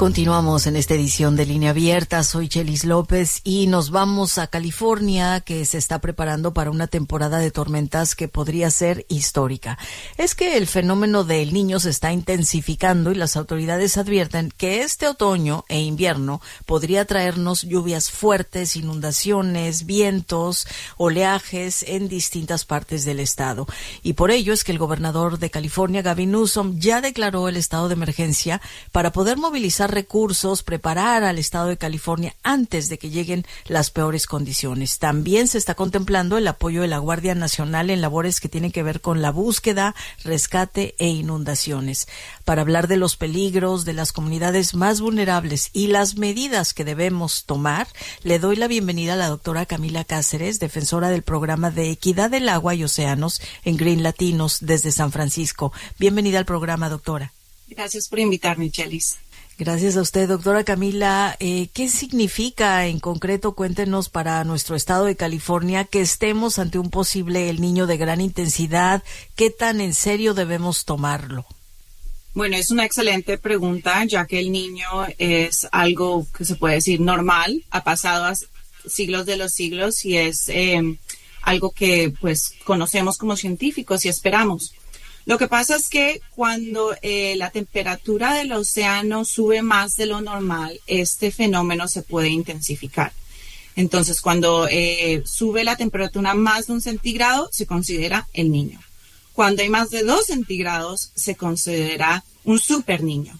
Continuamos en esta edición de Línea Abierta. Soy Chelis López y nos vamos a California, que se está preparando para una temporada de tormentas que podría ser histórica. Es que el fenómeno del Niño se está intensificando y las autoridades advierten que este otoño e invierno podría traernos lluvias fuertes, inundaciones, vientos, oleajes en distintas partes del estado. Y por ello es que el gobernador de California, Gavin Newsom, ya declaró el estado de emergencia para poder movilizar recursos, preparar al estado de California antes de que lleguen las peores condiciones. También se está contemplando el apoyo de la Guardia Nacional en labores que tienen que ver con la búsqueda, rescate e inundaciones. Para hablar de los peligros de las comunidades más vulnerables y las medidas que debemos tomar, le doy la bienvenida a la doctora Camila Cáceres, defensora del programa de Equidad del Agua y Océanos en Green Latinos desde San Francisco. Bienvenida al programa, doctora. Gracias por invitarme, Chelis. Gracias a usted, doctora Camila. ¿Qué significa en concreto, cuéntenos, para nuestro estado de California que estemos ante un posible El Niño de gran intensidad? ¿Qué tan en serio debemos tomarlo? Bueno, es una excelente pregunta, ya que el Niño es algo que se puede decir normal, ha pasado a siglos de los siglos y es algo que pues conocemos como científicos y esperamos. Lo que pasa es que cuando la temperatura del océano sube más de lo normal, este fenómeno se puede intensificar. Entonces, cuando sube la temperatura más de 1 centígrado, se considera el Niño. Cuando hay más de 2 centígrados, se considera un super niño.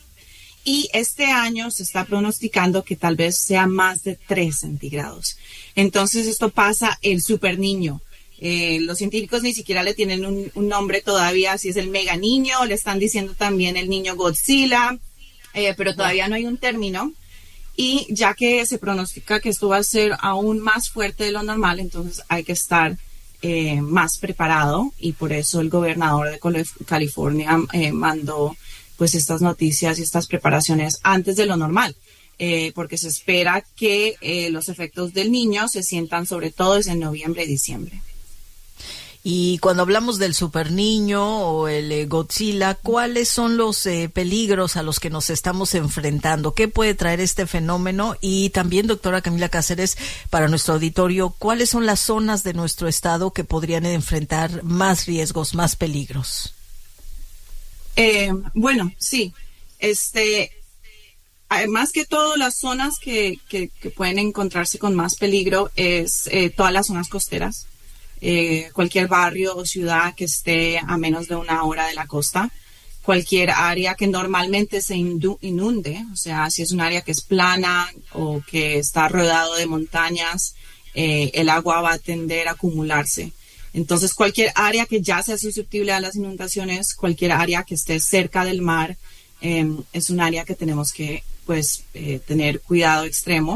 Y este año se está pronosticando que tal vez sea más de 3 centígrados. Entonces, esto pasa el super niño. Los científicos ni siquiera le tienen un nombre todavía, si es el mega niño, le están diciendo también el niño Godzilla, pero todavía no hay un término. Y ya que se pronostica que esto va a ser aún más fuerte de lo normal, entonces hay que estar más preparado, y por eso el gobernador de California mandó pues estas noticias y estas preparaciones antes de lo normal. Porque se espera que los efectos del Niño se sientan sobre todo desde noviembre y diciembre. Y cuando hablamos del super niño o el Godzilla, ¿cuáles son los peligros a los que nos estamos enfrentando? ¿Qué puede traer este fenómeno? Y también, doctora Camila Cáceres, para nuestro auditorio, ¿cuáles son las zonas de nuestro estado que podrían enfrentar más riesgos, más peligros? Bueno, sí. Más que todo, las zonas que pueden encontrarse con más peligro es todas las zonas costeras. Cualquier barrio o ciudad que esté a menos de 1 hora de la costa, cualquier área que normalmente se inunde, o sea, si es un área que es plana o que está rodeado de montañas, el agua va a tender a acumularse. Entonces, cualquier área que ya sea susceptible a las inundaciones, cualquier área que esté cerca del mar, es un área que tenemos que, pues, tener cuidado extremo.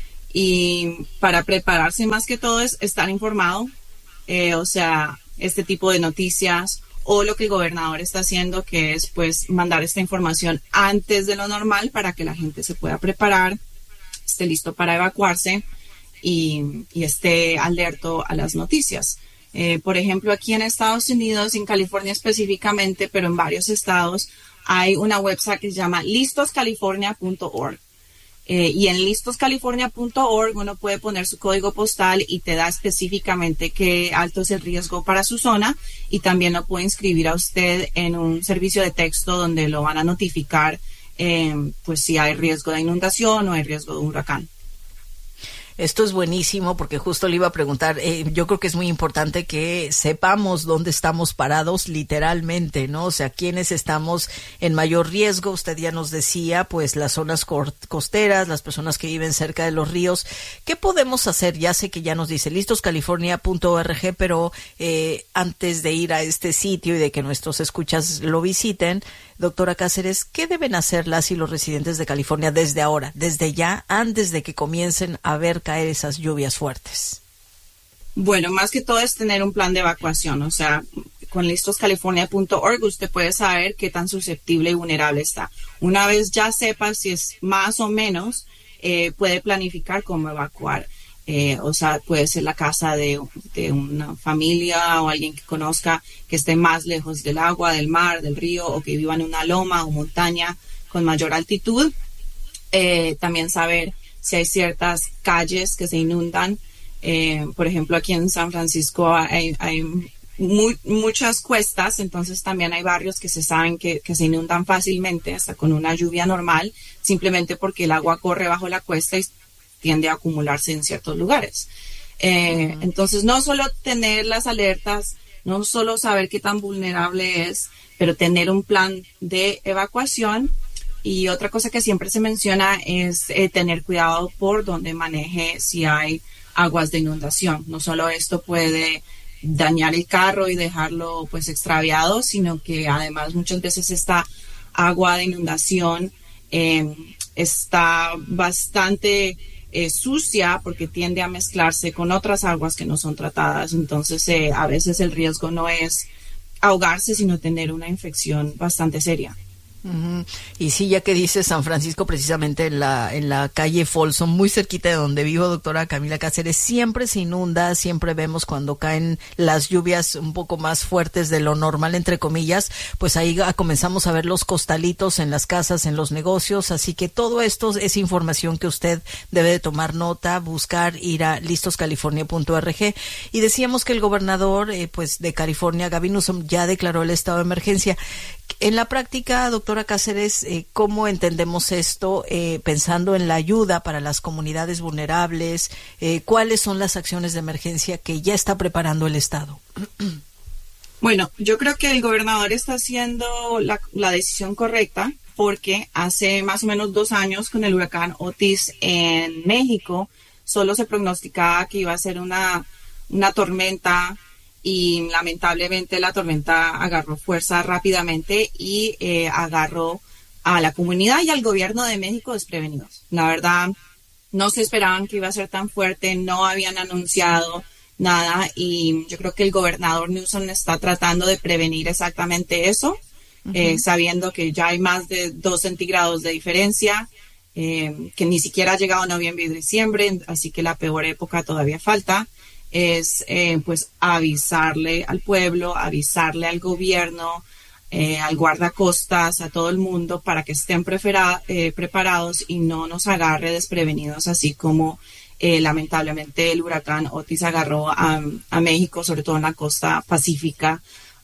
Y para prepararse, más que todo, es estar informado. O sea, este tipo de noticias o lo que el gobernador está haciendo, que es pues mandar esta información antes de lo normal para que la gente se pueda preparar, esté listo para evacuarse y esté alerto a las noticias. Por ejemplo, aquí en Estados Unidos, en California específicamente, pero en varios estados, hay una website que se llama listoscalifornia.org. Y en listoscalifornia.org uno puede poner su código postal y te da específicamente qué alto es el riesgo para su zona, y también lo puede inscribir a usted en un servicio de texto donde lo van a notificar pues si hay riesgo de inundación o hay riesgo de huracán. Esto es buenísimo porque justo le iba a preguntar, yo creo que es muy importante que sepamos dónde estamos parados literalmente, ¿no? O sea, quiénes estamos en mayor riesgo. Usted ya nos decía, pues, las zonas costeras, las personas que viven cerca de los ríos. ¿Qué podemos hacer? Ya sé que ya nos dice listoscalifornia.org, pero antes de ir a este sitio y de que nuestros escuchas lo visiten, doctora Cáceres, ¿qué deben hacer las y los residentes de California desde ahora, desde ya, antes de que comiencen a ver caer esas lluvias fuertes? Bueno, más que todo es tener un plan de evacuación. O sea, con listoscalifornia.org usted puede saber qué tan susceptible y vulnerable está. Una vez ya sepa si es más o menos, puede planificar cómo evacuar. O sea, puede ser la casa de una familia o alguien que conozca que esté más lejos del agua, del mar, del río, o que viva en una loma o montaña con mayor altitud. También saber si hay ciertas calles que se inundan. Por ejemplo, aquí en San Francisco hay muchas cuestas, entonces también hay barrios que se saben que se inundan fácilmente, hasta con una lluvia normal, simplemente porque el agua corre bajo la cuesta y tiende a acumularse en ciertos lugares. Entonces, no solo tener las alertas, no solo saber qué tan vulnerable es, pero tener un plan de evacuación. Y otra cosa que siempre se menciona es tener cuidado por donde maneje si hay aguas de inundación. No solo esto puede dañar el carro y dejarlo pues extraviado, sino que además muchas veces esta agua de inundación está bastante sucia porque tiende a mezclarse con otras aguas que no son tratadas. Entonces a veces el riesgo no es ahogarse, sino tener una infección bastante seria. Uh-huh. Y sí, ya que dice San Francisco, precisamente en la calle Folsom, muy cerquita de donde vivo, doctora Camila Cáceres, siempre se inunda, siempre vemos cuando caen las lluvias un poco más fuertes de lo normal, entre comillas, pues ahí comenzamos a ver los costalitos en las casas, en los negocios, así que todo esto es información que usted debe de tomar nota, buscar, ir a listoscalifornia.org. Y decíamos que el gobernador pues de California, Gavin Newsom, ya declaró el estado de emergencia. En la práctica, doctora Cáceres, ¿cómo entendemos esto pensando en la ayuda para las comunidades vulnerables? ¿Cuáles son las acciones de emergencia que ya está preparando el Estado? Bueno, yo creo que el gobernador está haciendo la decisión correcta porque hace más o menos 2 años con el huracán Otis en México solo se prognosticaba que iba a ser una tormenta y lamentablemente la tormenta agarró fuerza rápidamente y agarró a la comunidad y al gobierno de México desprevenidos. La verdad, no se esperaban que iba a ser tan fuerte, no habían anunciado nada y yo creo que el gobernador Newsom está tratando de prevenir exactamente eso, sabiendo que ya hay más de 2 centígrados de diferencia, que ni siquiera ha llegado noviembre y diciembre, así que la peor época todavía falta. Es pues avisarle al pueblo, avisarle al gobierno, al guardacostas, a todo el mundo para que estén preparados y no nos agarre desprevenidos, así como lamentablemente el huracán Otis agarró a México, sobre todo en la costa pacífica,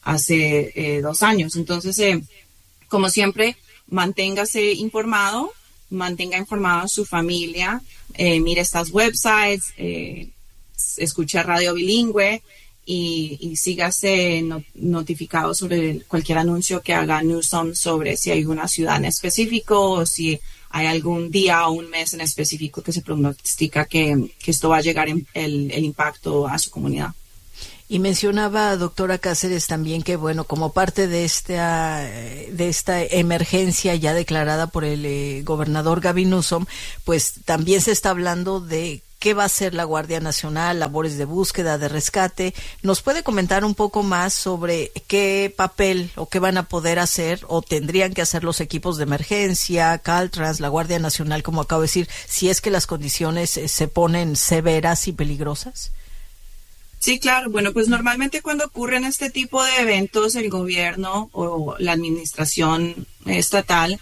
hace 2 años. Entonces, como siempre, manténgase informado, mantenga informado a su familia, mire estas websites, escuche radio bilingüe y sígase notificado sobre cualquier anuncio que haga Newsom sobre si hay una ciudad en específico o si hay algún día o un mes en específico que se pronostica que esto va a llegar el impacto a su comunidad. Y mencionaba, doctora Cáceres, también que, bueno, como parte de esta emergencia ya declarada por el gobernador Gavin Newsom, pues también se está hablando de qué va a hacer la Guardia Nacional, labores de búsqueda, de rescate. ¿Nos puede comentar un poco más sobre qué papel o qué van a poder hacer o tendrían que hacer los equipos de emergencia, Caltrans, la Guardia Nacional, como acabo de decir, si es que las condiciones se ponen severas y peligrosas? Sí, claro. Bueno, pues normalmente cuando ocurren este tipo de eventos, el gobierno o la administración estatal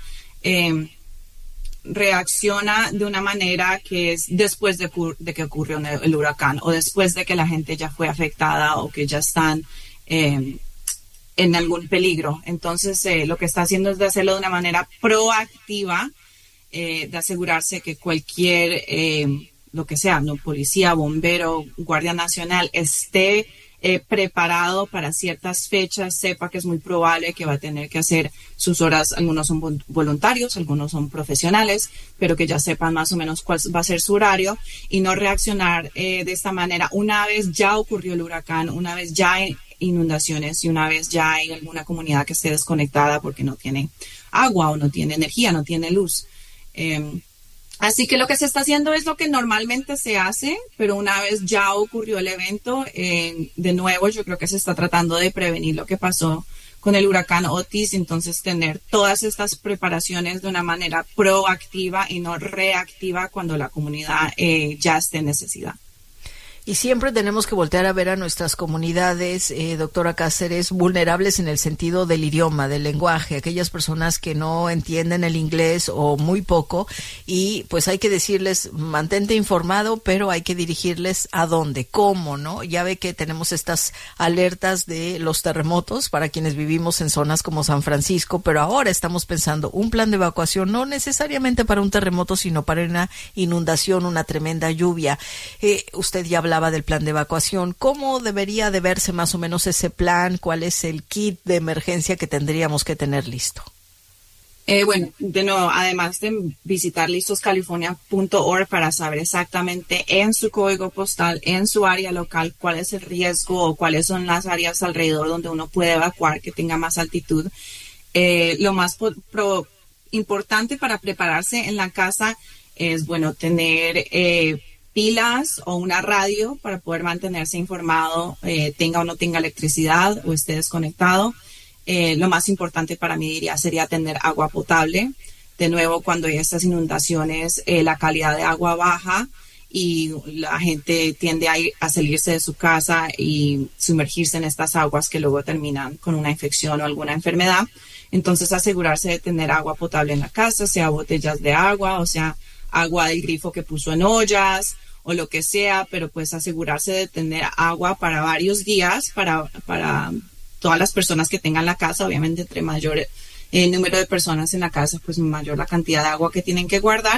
reacciona de una manera que es después de que ocurrió el huracán o después de que la gente ya fue afectada o que ya están en algún peligro. Entonces, lo que está haciendo es de hacerlo de una manera proactiva, de asegurarse que cualquier lo que sea, no, policía, bombero, Guardia Nacional, esté preparado para ciertas fechas, sepa que es muy probable que va a tener que hacer sus horas, algunos son voluntarios, algunos son profesionales, pero que ya sepan más o menos cuál va a ser su horario y no reaccionar de esta manera. Una vez ya ocurrió el huracán, una vez ya hay inundaciones y una vez ya hay alguna comunidad que esté desconectada porque no tiene agua o no tiene energía, no tiene luz. Así que lo que se está haciendo es lo que normalmente se hace, pero una vez ya ocurrió el evento, de nuevo yo creo que se está tratando de prevenir lo que pasó con el huracán Otis, entonces tener todas estas preparaciones de una manera proactiva y no reactiva cuando la comunidad ya esté en necesidad. Y siempre tenemos que voltear a ver a nuestras comunidades, doctora Cáceres, vulnerables en el sentido del idioma, del lenguaje, aquellas personas que no entienden el inglés o muy poco, y pues hay que decirles, mantente informado, pero hay que dirigirles a dónde, cómo, ¿no? Ya ve que tenemos estas alertas de los terremotos para quienes vivimos en zonas como San Francisco, pero ahora estamos pensando un plan de evacuación, no necesariamente para un terremoto, sino para una inundación, una tremenda lluvia. Usted ya hablaba del plan de evacuación. ¿Cómo debería de verse más o menos ese plan? ¿Cuál es el kit de emergencia que tendríamos que tener listo? Bueno, de nuevo, además de visitar listoscalifornia.org para saber exactamente en su código postal, en su área local, cuál es el riesgo o cuáles son las áreas alrededor donde uno puede evacuar que tenga más altitud. Lo más importante para prepararse en la casa es, bueno, tener pilas o una radio para poder mantenerse informado, tenga o no tenga electricidad o esté desconectado. Lo más importante para mí, diría, sería tener agua potable. De nuevo, cuando hay estas inundaciones, la calidad de agua baja y la gente tiende a salirse de su casa y sumergirse en estas aguas que luego terminan con una infección o alguna enfermedad. Entonces, asegurarse de tener agua potable en la casa, sea botellas de agua, o sea, agua del grifo que puso en ollas o lo que sea, pero pues asegurarse de tener agua para varios días para todas las personas que tengan la casa. Obviamente, entre mayor número de personas en la casa, pues mayor la cantidad de agua que tienen que guardar.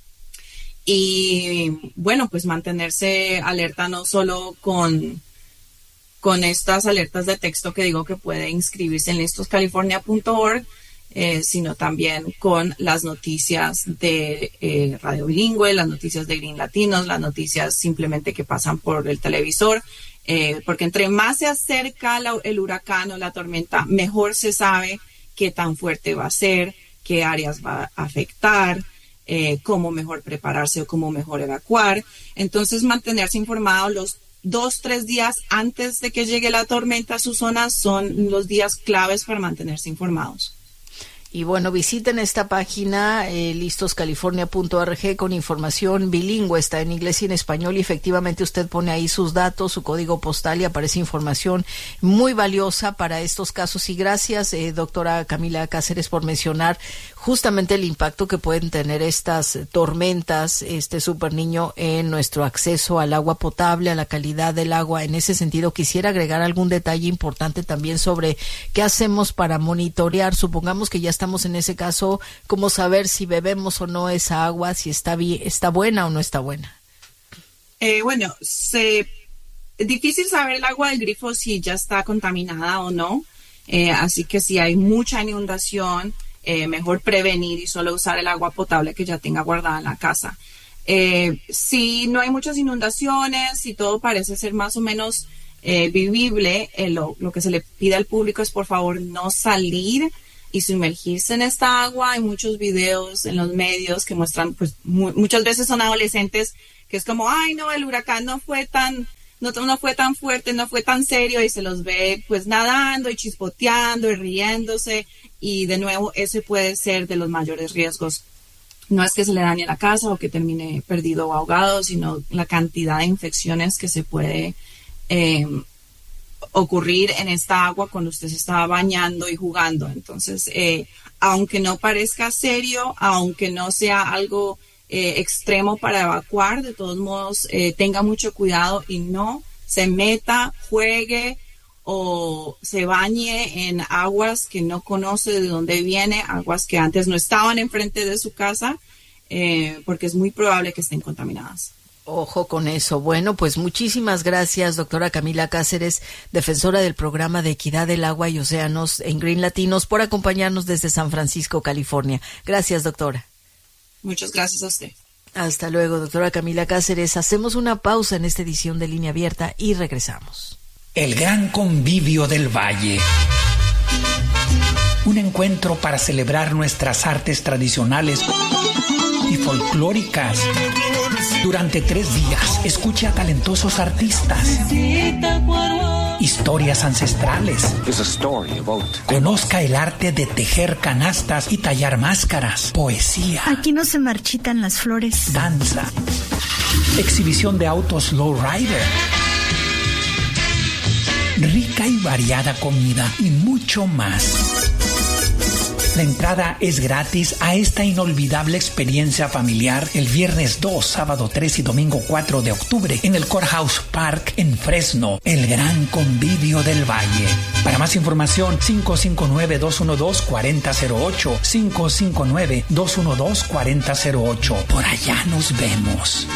Y bueno, pues mantenerse alerta no solo con estas alertas de texto que digo que puede inscribirse en listoscalifornia.org, sino también con las noticias de Radio Bilingüe, las noticias de Green Latinos, las noticias simplemente que pasan por el televisor, porque entre más se acerca el huracán o la tormenta, mejor se sabe qué tan fuerte va a ser, qué áreas va a afectar, cómo mejor prepararse o cómo mejor evacuar. Entonces, mantenerse informado los 2-3 días antes de que llegue la tormenta a su zona son los días claves para mantenerse informados. Y bueno, visiten esta página listoscalifornia.org con información bilingüe, está en inglés y en español, y efectivamente usted pone ahí sus datos, su código postal, y aparece información muy valiosa para estos casos. Y gracias, doctora Camila Cáceres, por mencionar justamente el impacto que pueden tener estas tormentas, Super Niño, en nuestro acceso al agua potable, a la calidad del agua. En ese sentido, quisiera agregar algún detalle importante también sobre qué hacemos para monitorear. Supongamos que ya estamos en ese caso, ¿cómo saber si bebemos o no esa agua, si está buena o no está buena? Bueno, es difícil saber el agua del grifo si ya está contaminada o no, así que si hay mucha inundación, mejor prevenir y solo usar el agua potable que ya tenga guardada en la casa. Si no hay muchas inundaciones, si todo parece ser más o menos vivible, lo que se le pide al público es por favor no salir y sumergirse en esta agua. Hay muchos videos en los medios que muestran, pues muchas veces son adolescentes que es como, ay no, el huracán no fue tan fuerte, no fue tan serio, y se los ve pues nadando y chispoteando y riéndose, y de nuevo ese puede ser de los mayores riesgos. No es que se le dañe la casa o que termine perdido o ahogado, sino la cantidad de infecciones que se puede ocurrir en esta agua cuando usted se está bañando y jugando. Entonces, aunque no parezca serio, aunque no sea algo extremo para evacuar, de todos modos tenga mucho cuidado y no se meta, juegue o se bañe en aguas que no conoce de dónde viene, aguas que antes no estaban enfrente de su casa, porque es muy probable que estén contaminadas. Ojo con eso. Bueno, pues muchísimas gracias, doctora Camila Cáceres, defensora del programa de Equidad del Agua y Océanos en Green Latinos, por acompañarnos desde San Francisco, California. Gracias, doctora. Muchas gracias a usted. Hasta luego, doctora Camila Cáceres. Hacemos una pausa en esta edición de Línea Abierta y regresamos. El gran convivio del Valle. Un encuentro para celebrar nuestras artes tradicionales y folclóricas. Durante 3 días, escuche a talentosos artistas, historias ancestrales, conozca el arte de tejer canastas y tallar máscaras, poesía. Aquí no se marchitan las flores. Danza exhibición de autos lowrider, rica y variada comida y mucho más. La entrada es gratis a esta inolvidable experiencia familiar el viernes 2, sábado 3 y domingo 4 de octubre en el Courthouse Park en Fresno, el Gran Convivio del Valle. Para más información, 559-212-4008, 559-212-4008. Por allá nos vemos.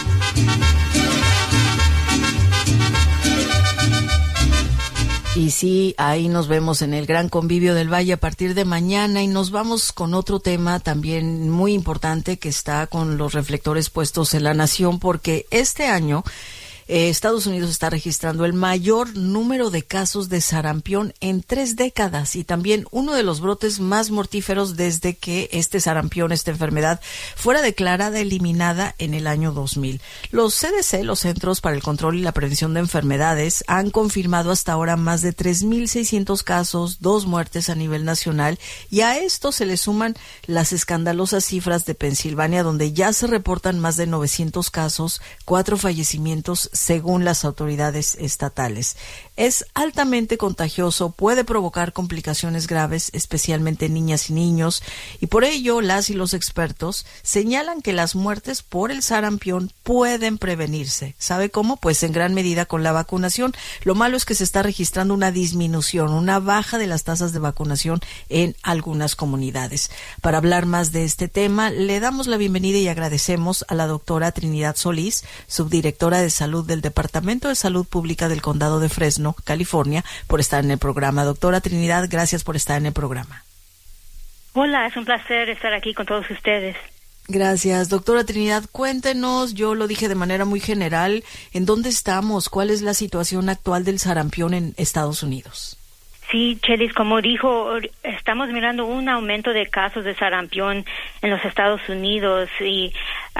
Y sí, ahí nos vemos en el Gran Convivio del Valle a partir de mañana, y nos vamos con otro tema también muy importante que está con los reflectores puestos en la nación, porque este año Estados Unidos está registrando el mayor número de casos de sarampión en 3 décadas y también uno de los brotes más mortíferos desde que esta enfermedad, fuera declarada eliminada en el año 2000. Los CDC, los Centros para el Control y la Prevención de Enfermedades, han confirmado hasta ahora más de 3,600 casos, 2 muertes a nivel nacional, y a esto se le suman las escandalosas cifras de Pensilvania, donde ya se reportan más de 900 casos, 4 fallecimientos, según las autoridades estatales. Es altamente contagioso, puede provocar complicaciones graves, especialmente en niñas y niños, y por ello las y los expertos señalan que las muertes por el sarampión pueden prevenirse. ¿Sabe cómo? Pues en gran medida con la vacunación. Lo malo es que se está registrando una disminución, una baja de las tasas de vacunación en algunas comunidades. Para hablar más de este tema, le damos la bienvenida y agradecemos a la doctora Trinidad Solís, subdirectora de Salud del Departamento de Salud Pública del Condado de Fresno, California, por estar en el programa. Doctora Trinidad, gracias por estar en el programa. Hola, es un placer estar aquí con todos ustedes. Gracias. Doctora Trinidad, cuéntenos, yo lo dije de manera muy general, ¿en dónde estamos? ¿Cuál es la situación actual del sarampión en Estados Unidos? Sí, Chelis, como dijo, estamos mirando un aumento de casos de sarampión en los Estados Unidos y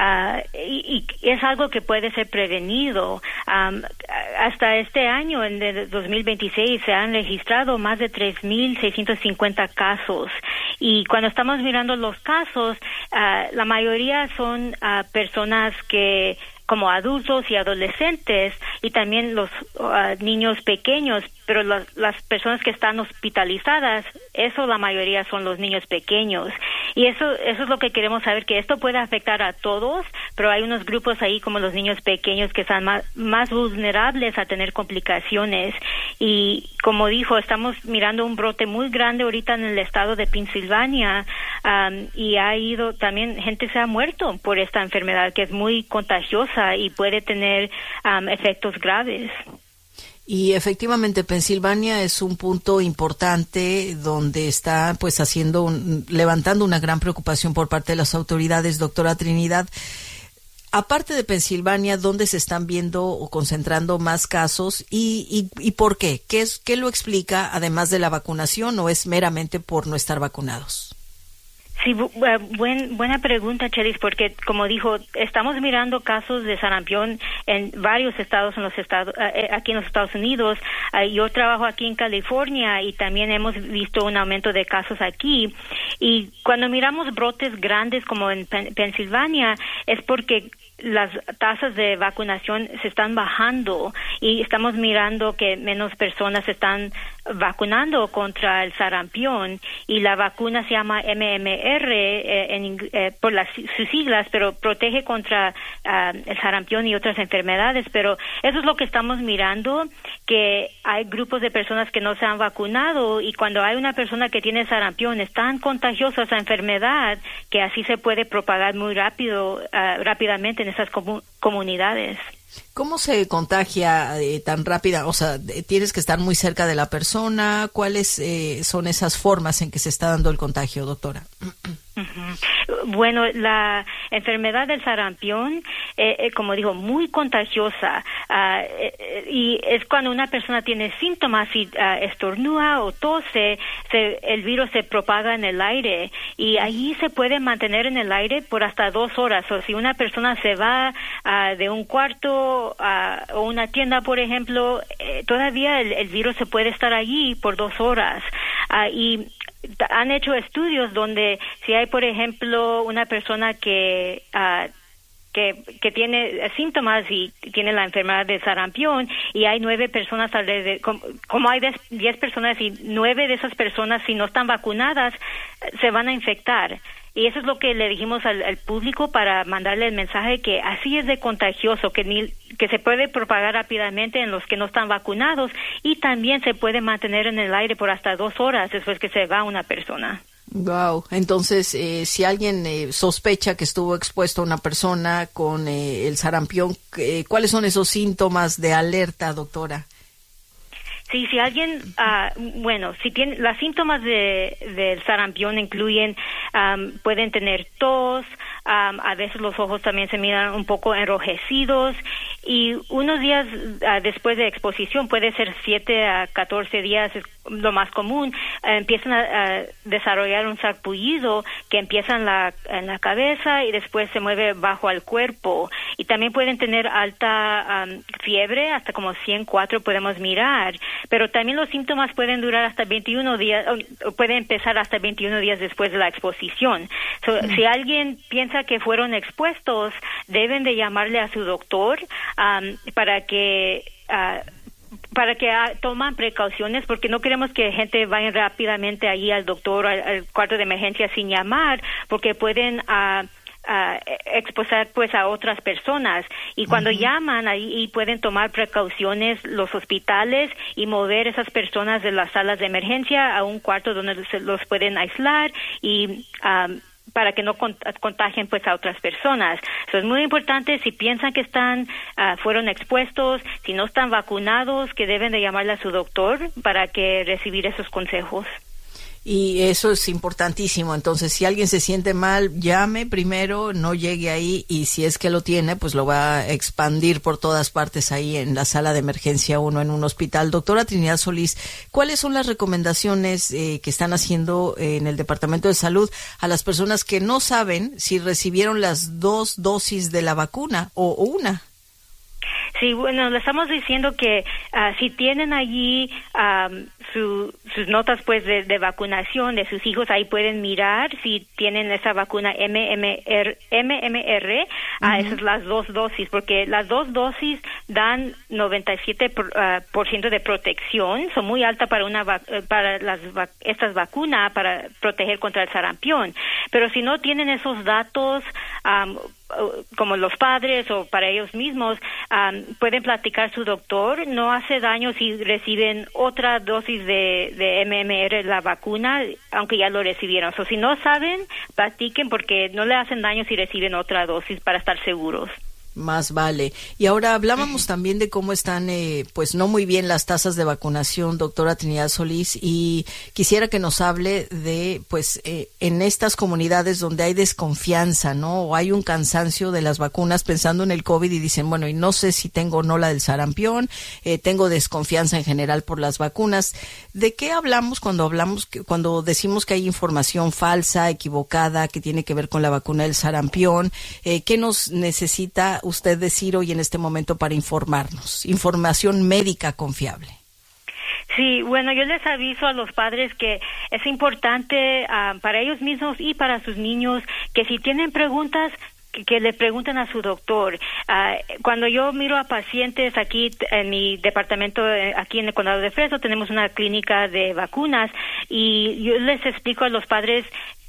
es algo que puede ser prevenido. Hasta este año, en el 2026, se han registrado más de 3,650 casos. Y cuando estamos mirando los casos, la mayoría son personas que como adultos y adolescentes, y también los niños pequeños, pero las personas que están hospitalizadas, eso la mayoría son los niños pequeños. Y eso es lo que queremos saber, que esto puede afectar a todos, pero hay unos grupos ahí como los niños pequeños que están más vulnerables a tener complicaciones. Y como dijo, estamos mirando un brote muy grande ahorita en el estado de Pensilvania, y también gente se ha muerto por esta enfermedad que es muy contagiosa y puede tener efectos graves. Y efectivamente Pensilvania es un punto importante donde está pues levantando una gran preocupación por parte de las autoridades. Doctora Trinidad, aparte de Pensilvania, ¿dónde se están viendo o concentrando más casos y por qué? ¿Qué lo explica, además de la vacunación, o es meramente por no estar vacunados? Sí, buena pregunta, Chelis, porque como dijo, estamos mirando casos de sarampión en varios estados, aquí en los Estados Unidos. Yo trabajo aquí en California y también hemos visto un aumento de casos aquí. Y cuando miramos brotes grandes como en Pensilvania, es porque las tasas de vacunación se están bajando y estamos mirando que menos personas se están vacunando contra el sarampión, y la vacuna se llama MMR por sus siglas, pero protege contra el sarampión y otras enfermedades. Pero eso es lo que estamos mirando, que hay grupos de personas que no se han vacunado, y cuando hay una persona que tiene sarampión es tan contagiosa esa enfermedad que así se puede propagar muy rápidamente en esas comunidades. ¿Cómo se contagia tan rápida? O sea, ¿tienes que estar muy cerca de la persona? ¿Cuáles son esas formas en que se está dando el contagio, doctora? Bueno, la enfermedad del sarampión, como digo, muy contagiosa, y es cuando una persona tiene síntomas y estornuda o tose, el virus se propaga en el aire, y allí se puede mantener en el aire por hasta 2 horas. O si una persona se va de un cuarto o una tienda, por ejemplo, todavía el virus se puede estar allí por 2 horas. Y han hecho estudios donde si hay, por ejemplo, una persona que que tiene síntomas y tiene la enfermedad de sarampión, y hay 9 personas alrededor, como hay 10 personas y 9 de esas personas, si no están vacunadas, se van a infectar. Y eso es lo que le dijimos al público para mandarle el mensaje que así es de contagioso, que se puede propagar rápidamente en los que no están vacunados, y también se puede mantener en el aire por hasta 2 horas después que se va una persona. Wow. Entonces, si alguien sospecha que estuvo expuesto a una persona con el sarampión, ¿cuáles son esos síntomas de alerta, doctora? Sí, si alguien, si tiene, los síntomas del sarampión incluyen, pueden tener tos, a veces los ojos también se miran un poco enrojecidos, y unos días después de exposición, puede ser 7 a 14 días, es lo más común, empiezan a desarrollar un sarpullido que empieza en la cabeza y después se mueve bajo al cuerpo, y también pueden tener alta fiebre, hasta como 104 podemos mirar, pero también los síntomas pueden durar hasta 21 días, pueden empezar hasta 21 días después de la exposición. Si alguien piensa que fueron expuestos, deben de llamarle a su doctor para que toman precauciones, porque no queremos que gente vaya rápidamente allí al doctor, al cuarto de emergencia sin llamar, porque pueden exposar pues a otras personas, y cuando llaman ahí pueden tomar precauciones los hospitales y mover esas personas de las salas de emergencia a un cuarto donde se los pueden aislar y para que no contagien pues a otras personas. Eso es muy importante. Si piensan que fueron expuestos, si no están vacunados, que deben de llamarle a su doctor para que recibir esos consejos. Y eso es importantísimo. Entonces, si alguien se siente mal, llame primero, no llegue ahí, y si es que lo tiene, pues lo va a expandir por todas partes ahí en la sala de emergencia 1 en un hospital. Doctora Trinidad Solís, ¿cuáles son las recomendaciones que están haciendo en el Departamento de Salud a las personas que no saben si recibieron las 2 dosis de la vacuna o una? Sí, bueno, le estamos diciendo que si tienen allí sus notas pues de vacunación de sus hijos, ahí pueden mirar si tienen esa vacuna MMR, esas las 2 dosis, porque las 2 dosis dan 97% de protección, son muy altas para estas vacunas para proteger contra el sarampión. Pero si no tienen esos datos, como los padres o para ellos mismos, pueden platicar su doctor. No hace daño si reciben otra dosis de MMR, la vacuna, aunque ya lo recibieron. Si no saben, platiquen, porque no le hacen daño si reciben otra dosis, para estar seguros. Más vale. Y ahora hablábamos también de cómo están, pues no muy bien las tasas de vacunación, doctora Trinidad Solís, y quisiera que nos hable de, pues, en estas comunidades donde hay desconfianza, ¿no? O hay un cansancio de las vacunas pensando en el COVID y dicen, bueno, y no sé si tengo o no la del sarampión, tengo desconfianza en general por las vacunas. ¿De qué hablamos cuando decimos que hay información falsa, equivocada, que tiene que ver con la vacuna del sarampión? ¿Qué nos necesita usted decir hoy en este momento para informarnos? Información médica confiable. Sí, bueno, yo les aviso a los padres que es importante para ellos mismos y para sus niños que si tienen preguntas, que le pregunten a su doctor. Cuando yo miro a pacientes aquí en mi departamento, aquí en el condado de Fresno, tenemos una clínica de vacunas, y yo les explico a los padres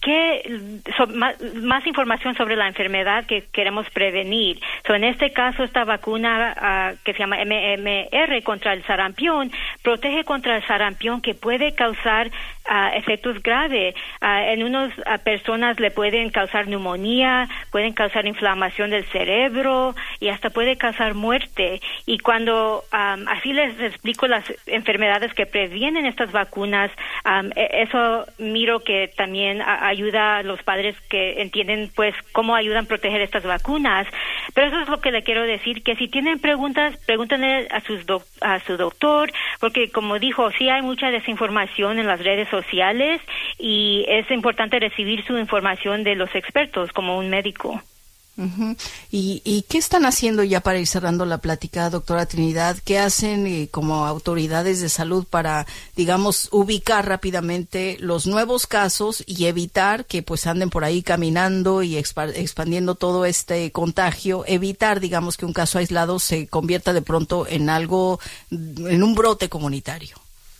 más información sobre la enfermedad que queremos prevenir. En este caso, esta vacuna que se llama MMR contra el sarampión protege contra el sarampión, que puede causar efectos graves. En unas personas le pueden causar neumonía, pueden causar inflamación del cerebro y hasta puede causar muerte. Y cuando así les explico las enfermedades que previenen estas vacunas, eso miro que también ayuda a los padres que entienden pues cómo ayudan a proteger estas vacunas. Pero eso es lo que le quiero decir, que si tienen preguntas, pregúntenle a su doctor, porque como dijo, sí hay mucha desinformación en las redes sociales y es importante recibir su información de los expertos como un médico. Uh-huh. ¿Y qué están haciendo ya para ir cerrando la plática, doctora Trinidad? ¿Qué hacen como autoridades de salud para, digamos, ubicar rápidamente los nuevos casos y evitar que pues anden por ahí caminando y expandiendo todo este contagio? Evitar, digamos, que un caso aislado se convierta de pronto en algo, en un brote comunitario.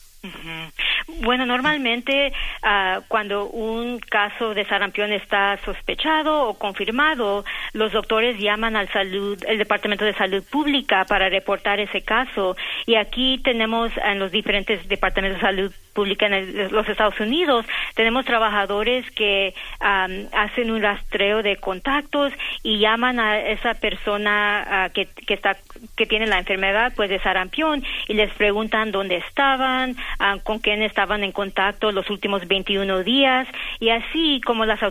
Bueno, normalmente cuando un caso de sarampión está sospechado o confirmado, los doctores llaman al el Departamento de Salud Pública para reportar ese caso. Y aquí tenemos en los diferentes departamentos de salud pública en los Estados Unidos, tenemos trabajadores que hacen un rastreo de contactos y llaman a esa persona que tiene la enfermedad pues de sarampión y les preguntan dónde estaban, con quién estaban en contacto los últimos 21 días, y así como las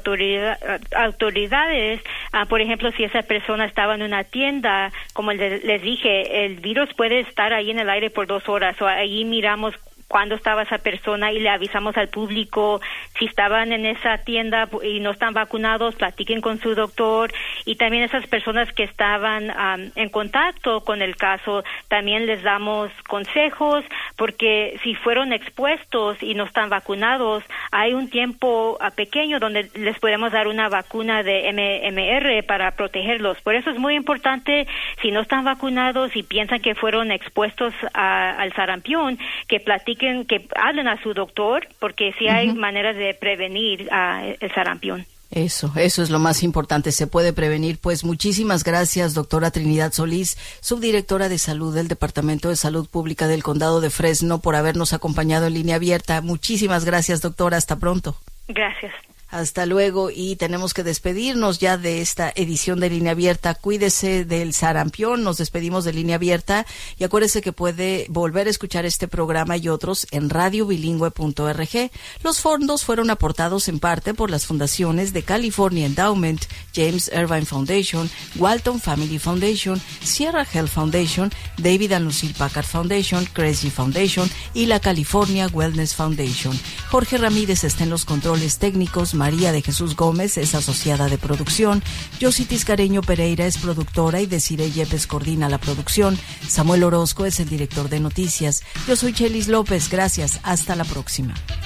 autoridades, por ejemplo, si esa persona estaba en una tienda, como les dije, el virus puede estar ahí en el aire por 2 horas, o ahí miramos cuándo estaba esa persona y le avisamos al público. Si estaban en esa tienda y no están vacunados, platiquen con su doctor. Y también esas personas que estaban en contacto con el caso, también les damos consejos, porque si fueron expuestos y no están vacunados, hay un tiempo pequeño donde les podemos dar una vacuna de MMR para protegerlos. Por eso es muy importante, si no están vacunados y piensan que fueron expuestos al sarampión, que platiquen, que hablen a su doctor, porque sí hay maneras de prevenir el sarampión. Eso es lo más importante, se puede prevenir. Pues muchísimas gracias, doctora Trinidad Solís, subdirectora de salud del Departamento de Salud Pública del Condado de Fresno, por habernos acompañado en Línea Abierta. Muchísimas gracias, doctora, hasta pronto. Gracias. Hasta luego, y tenemos que despedirnos ya de esta edición de Línea Abierta. Cuídese del sarampión, nos despedimos de Línea Abierta y acuérdese que puede volver a escuchar este programa y otros en radiobilingüe.org. Los fondos fueron aportados en parte por las fundaciones de California Endowment, James Irvine Foundation, Walton Family Foundation, Sierra Health Foundation, David and Lucille Packard Foundation, Crazy Foundation y la California Wellness Foundation. Jorge Ramírez está en los controles técnicos, María de Jesús Gómez es asociada de producción, Yossi Tiscareño Pereira es productora y Desiree Yepes coordina la producción, Samuel Orozco es el director de noticias. Yo soy Chelis López, gracias, hasta la próxima.